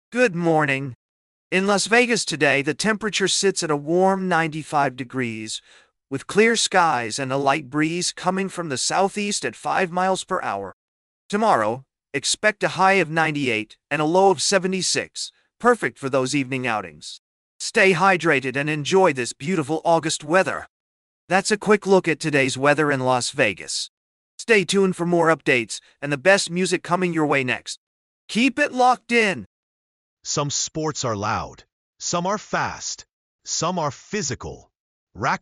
Good morning. In Las Vegas today, the temperature sits at a warm 95 degrees, with clear skies and a light breeze coming from the southeast at 5 miles per hour. Tomorrow, expect a high of 98 and a low of 76, perfect for those evening outings. Stay hydrated and enjoy this beautiful August weather. That's a quick look at today's weather in Las Vegas. Stay tuned for more updates and the best music coming your way next. Keep it locked in. Some sports are loud, some are fast, some are physical.